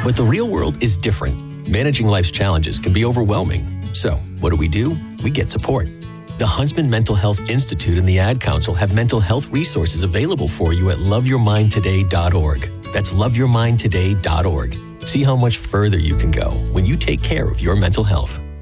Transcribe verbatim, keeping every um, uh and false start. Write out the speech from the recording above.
But the real world is different. Managing life's challenges can be overwhelming. So, what do we do? We get support. The Huntsman Mental Health Institute and the Ad Council have mental health resources available for you at love your mind today dot org. That's love your mind today dot org. See how much further you can go when you take care of your mental health.